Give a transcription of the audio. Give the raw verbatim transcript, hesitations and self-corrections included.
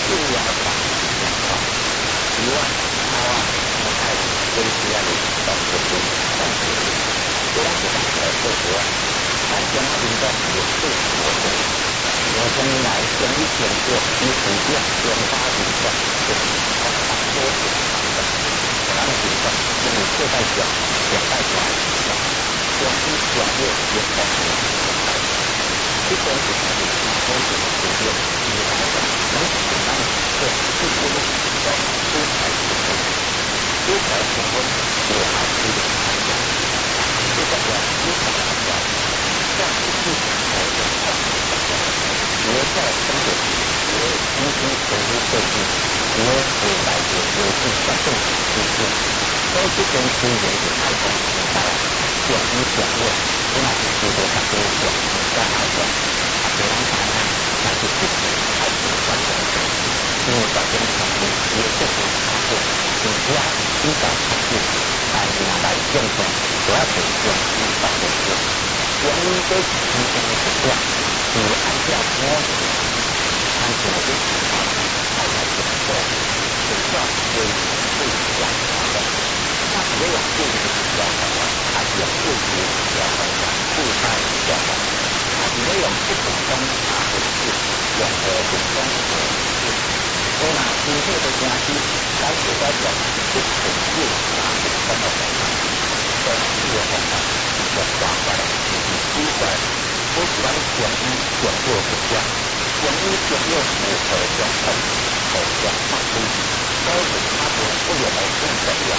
重要的法以外，台湾我太维持了你当国军当国军，虽然是当来做国，但是那民众也是国军。我从来跟你讲过，你主张两大民众就是他当多数党的，咱们民众因为这代表两代表中医专业也保持两代表。这种是他的马头是主流，你来讲能简单的这是不是在出台成功，出台成功也还是有参加，这代表出台参加，这样是不可能的。也在中国，也重新投入设计，也未来的有是活动实现，都是跟资源的太空时代，讲一讲论，那是值得他多讲，再好讲。啊，别人看看，那是自己太主观的，因为在跟场地也确实差过，人家比较差距，来拿来见证，主要是讲一百的事，讲一个是今天的质量。是按照模式，按照的情况来来讲说，比较为最强的。那只有对的比较好的，还是有对的比较好的，对他比较好的。那只有不同中拿回去，用和不同的是，我拿今天的东西，该写在讲不同又拿不同的方法，这是一个方法，要抓过来，就是出来。我喜欢讲一讲过不讲，讲一讲又符合讲控，口讲发挥，所以他们不有来不怎样。